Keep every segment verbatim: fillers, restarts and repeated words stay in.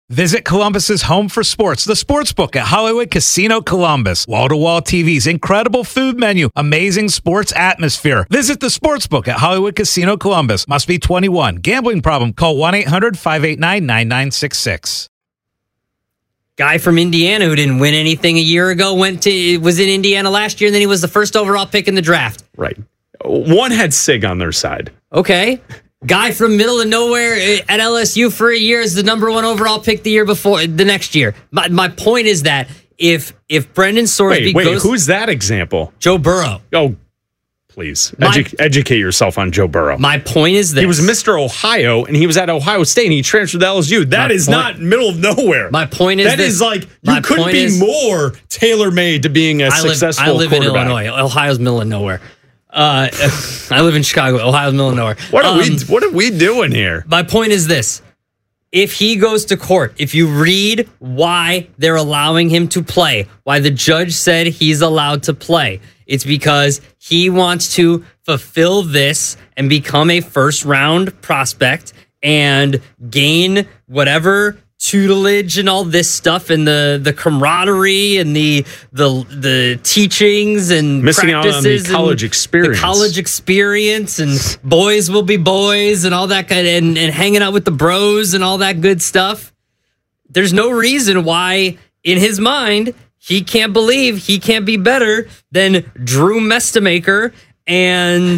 Visit Columbus's home for sports, the Sportsbook at Hollywood Casino Columbus. Wall-to-wall T Vs, incredible food menu, amazing sports atmosphere. Visit the Sportsbook at Hollywood Casino Columbus. Must be twenty-one. Gambling problem? Call one eight hundred five eight nine nine nine six six. Guy from Indiana who didn't win anything a year ago went to was in Indiana last year, and then he was the first overall pick in the draft. Right. One had Sig on their side. Okay. Guy from middle of nowhere at L S U for a year is the number one overall pick the year before, the next year. My, my point is that if if Brendan Sorsby wait, wait, goes... who's that example? Joe Burrow. Oh, please. My, Edu- educate yourself on Joe Burrow. My point is this. He was Mister Ohio, and he was at Ohio State, and he transferred to L S U. That my is point, not middle of nowhere. My point is That this. is like, you my couldn't be is, more tailor-made to being a I live, successful I live quarterback. in Illinois. Ohio's middle of nowhere. Uh, I live in Chicago. Ohio's middle of nowhere. What are um, we? What are we doing here? My point is this: if he goes to court, if you read why they're allowing him to play, why the judge said he's allowed to play, it's because he wants to fulfill this and become a first-round prospect and gain whatever tutelage and all this stuff and the the camaraderie and the the the teachings and missing out on the college experience, the college experience, and boys will be boys and all that kind of, and, and hanging out with the bros and all that good stuff. There's no reason why, in his mind, he can't believe he can't be better than Drew Mestamaker and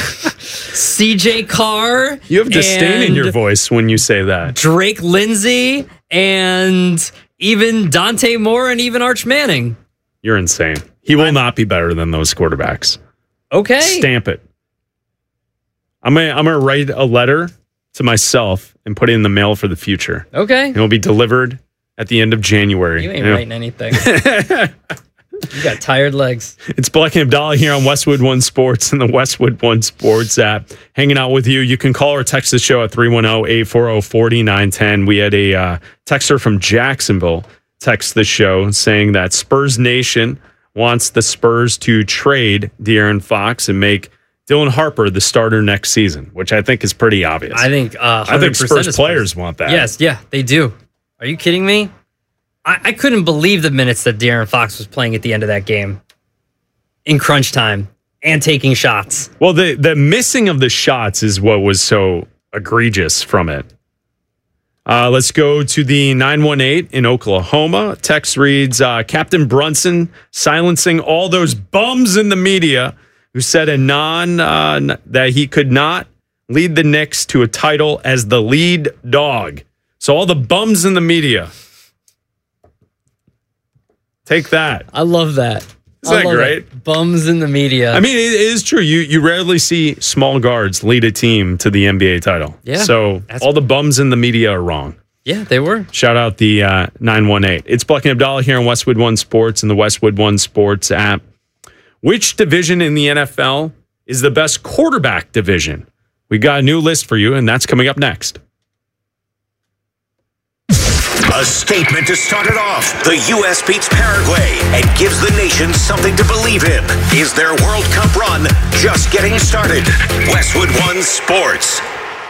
C J Carr. You have disdain in your voice when you say that. Drake Lindsay and even Dante Moore and even Arch Manning. You're insane. He will I'm, not be better than those quarterbacks. Okay. Stamp it. I'm gonna I'm gonna write a letter to myself and put it in the mail for the future. Okay. It will be delivered at the end of January. You ain't you know? writing anything. You got tired legs. It's Black and Abdallah here on Westwood One Sports and the Westwood One Sports app. Hanging out with you. You can call or text the show at three one zero, eight four zero, four nine one zero. We had a uh, texter from Jacksonville text the show saying that Spurs Nation wants the Spurs to trade De'Aaron Fox and make Dylan Harper the starter next season, which I think is pretty obvious. I think uh, I think Spurs players want that. Yes, yeah, they do. Are you kidding me? I, I couldn't believe the minutes that De'Aaron Fox was playing at the end of that game in crunch time and taking shots. Well, the, the missing of the shots is what was so egregious from it. Uh, let's go to the nine one eight in Oklahoma. Text reads, uh, Captain Brunson silencing all those bums in the media who said a non uh, that he could not lead the Knicks to a title as the lead dog. So all the bums in the media. Take that. I love that. Isn't that great? It. Bums in the media. I mean, it is true. You you rarely see small guards lead a team to the N B A title. Yeah. So all the bums in the media are wrong. Yeah, they were. Shout out the uh, nine one eight. It's Black and Abdallah here on Westwood One Sports and the Westwood One Sports app. Which division in the N F L is the best quarterback division? We got a new list for you, and that's coming up next. A statement to start it off. The U S beats Paraguay and gives the nation something to believe in. Is their World Cup run just getting started? Westwood One Sports.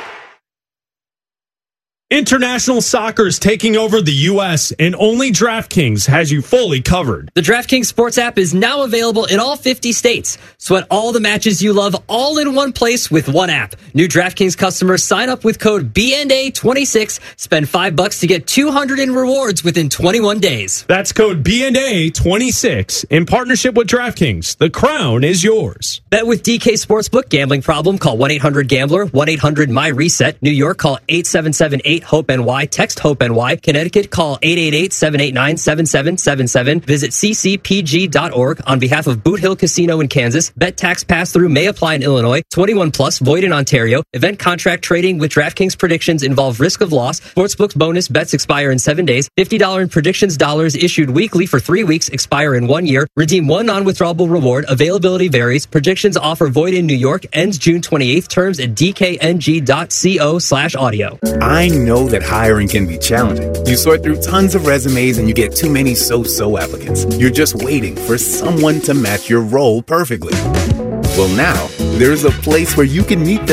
International soccer is taking over the U S, and only DraftKings has you fully covered. The DraftKings Sports app is now available in all fifty states. Sweat all the matches you love all in one place with one app. New DraftKings customers sign up with code B N A twenty-six. Spend five bucks to get two hundred in rewards within twenty-one days. That's code B N A twenty-six in partnership with DraftKings. The crown is yours. Bet with D K Sportsbook. Gambling problem? Call one eight hundred gambler, one eight hundred my reset. New York, call eight seven seven eight hope N Y. Text HOPE N Y. Connecticut, call eight eight eight, seven eight nine, seven seven seven seven. Visit c c p g dot org on behalf of Boot Hill Casino in Kansas. Bet tax pass-through may apply in Illinois. twenty-one plus, void in Ontario. Event contract trading with DraftKings predictions involve risk of loss. Sportsbook's bonus bets expire in seven days. fifty dollars in predictions dollars issued weekly for three weeks, expire in one year. Redeem one non-withdrawable reward. Availability varies. Predictions offer void in New York. Ends June twenty-eighth. Terms at d k n g dot co slash audio. I know that hiring can be challenging. You sort through tons of resumes and you get too many so-so applicants. You're just waiting for someone to match your role perfectly. Well, now, there's a place where you can meet them